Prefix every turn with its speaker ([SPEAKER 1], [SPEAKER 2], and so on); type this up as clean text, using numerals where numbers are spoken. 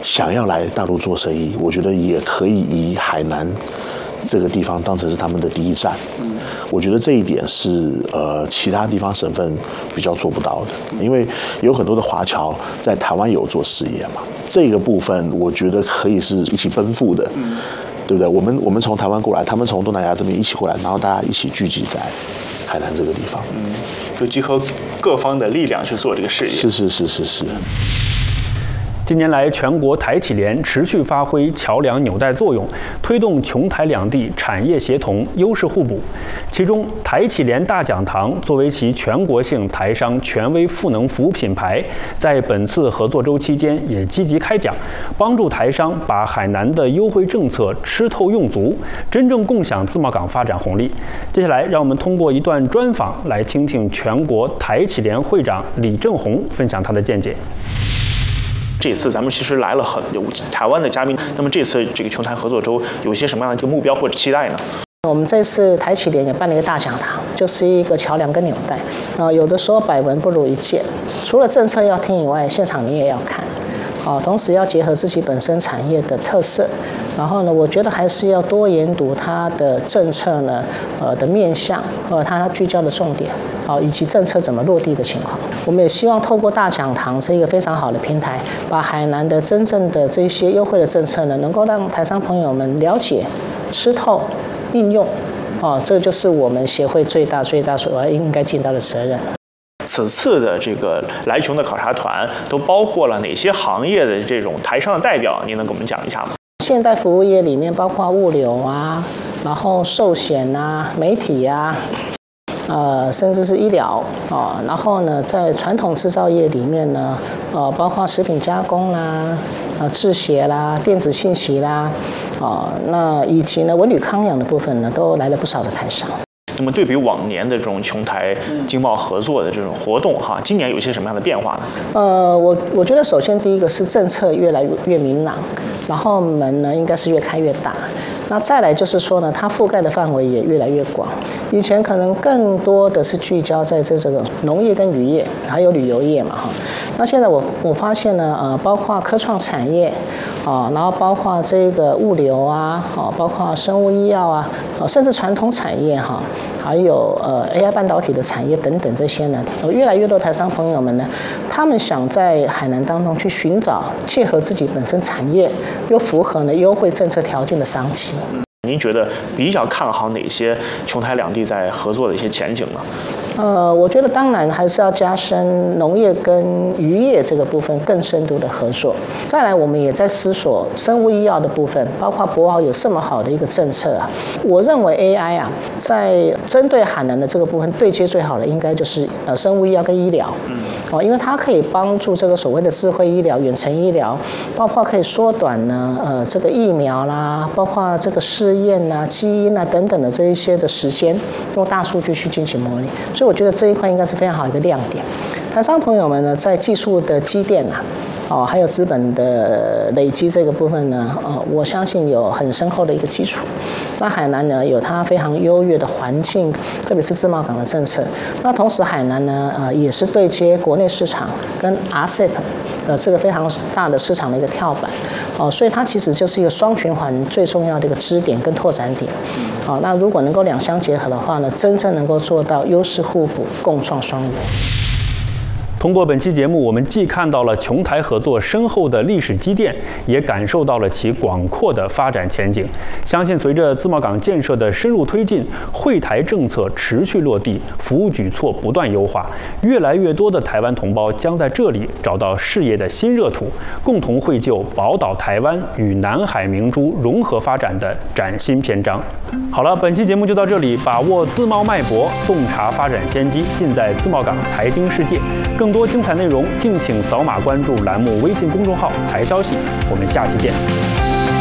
[SPEAKER 1] 想要来大陆做生意，我觉得也可以以海南这个地方当成是他们的第一站。我觉得这一点是其他地方省份比较做不到的，因为有很多的华侨在台湾有做事业嘛，这个部分我觉得可以是一起奔赴的，对不对？我们从台湾过来，他们从东南亚这边一起过来，然后大家一起聚集在海南这个地方，
[SPEAKER 2] 就集合各方的力量去做这个事业。
[SPEAKER 1] 是。
[SPEAKER 3] 近年来，全国台企联持续发挥桥梁纽带作用，推动琼台两地产业协同、优势互补。其中，台企联大讲堂作为其全国性台商权威赋能服务品牌，在本次合作周期间也积极开讲，帮助台商把海南的优惠政策吃透用足，真正共享自贸港发展红利。接下来，让我们通过一段专访来听听全国台企联会长李正红分享他的见解。
[SPEAKER 2] 这次咱们其实来了很有台湾的嘉宾，那么这次这个琼台合作周有一些什么样的这个目标或者期待呢？
[SPEAKER 4] 我们这次台企联也办了一个大讲堂，就是一个桥梁跟纽带。有的时候百闻不如一见，除了政策要听以外，现场你也要看，同时要结合自己本身产业的特色。然后呢，我觉得还是要多研读它的政策呢，的面向，它聚焦的重点，以及政策怎么落地的情况。我们也希望透过大讲堂是一个非常好的平台，把海南的真正的这些优惠的政策呢，能够让台商朋友们了解、吃透、应用。这就是我们协会最大所应该尽到的责任。
[SPEAKER 2] 此次的这个来琼的考察团都包括了哪些行业的这种台商的代表？您能给我们讲一下吗？
[SPEAKER 4] 现代服务业里面包括物流啊，然后寿险啊、媒体啊，甚至是医疗然后呢，在传统制造业里面呢，包括食品加工啦、制鞋啦、电子信息啦，那以及呢文旅康养的部分呢，都来了不少的台商。
[SPEAKER 2] 那么对比往年的这种琼台经贸合作的这种活动今年有些什么样的变化呢？
[SPEAKER 4] 我觉得首先第一个是政策越来越明朗，然后门呢应该是越开越大。那再来就是说呢，它覆盖的范围也越来越广。以前可能更多的是聚焦在这个农业跟渔业，还有旅游业嘛那现在我发现呢，包括科创产业然后包括这个物流啊，包括生物医药啊，甚至传统产业还有AI 半导体的产业等等这些呢，越来越多台商朋友们呢，他们想在海南当中去寻找切合自己本身产业又符合呢优惠政策条件的商机。
[SPEAKER 2] 您觉得比较看好哪些琼台两地在合作的一些前景呢？
[SPEAKER 4] 我觉得当然还是要加深农业跟渔业这个部分更深度的合作。再来，我们也在思索生物医药的部分，包括博鳌有这么好的一个政策我认为 AI 在针对海南的这个部分对接最好的应该就是生物医药跟医疗。因为它可以帮助这个所谓的智慧医疗、远程医疗，包括可以缩短呢这个疫苗啦，包括这个试验啊、基因啊等等的这一些的时间，用大数据去进行模拟。所以我觉得这一块应该是非常好的一个亮点。台商朋友们呢，在技术的积淀还有资本的累积这个部分呢，我相信有很深厚的一个基础。那海南呢，有它非常优越的环境，特别是自贸港的政策。那同时海南呢，也是对接国内市场跟 RCEP 这个非常大的市场的一个跳板。所以它其实就是一个双循环最重要的一个支点跟拓展点。那如果能够两相结合的话呢，真正能够做到优势互补、共创双赢。
[SPEAKER 3] 通过本期节目，我们既看到了琼台合作深厚的历史积淀，也感受到了其广阔的发展前景。相信随着自贸港建设的深入推进，惠台政策持续落地，服务举措不断优化，越来越多的台湾同胞将在这里找到事业的新热土，共同绘就宝岛台湾与南海明珠融合发展的崭新篇章。好了，本期节目就到这里，把握自贸脉搏，洞察发展先机，尽在自贸港财经世界。更多精彩内容，敬请扫码关注栏目微信公众号“财消息”。我们下期见。